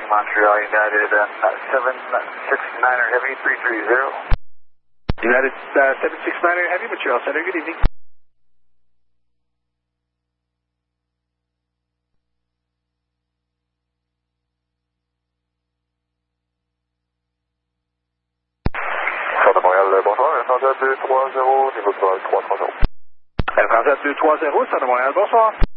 Montreal United 769er Heavy 330. United 769er Heavy, Montreal Center, good evening. Centre de Montréal, bonsoir, Transat 230, niveau 330. Transat 230, Centre de Montréal, bonsoir.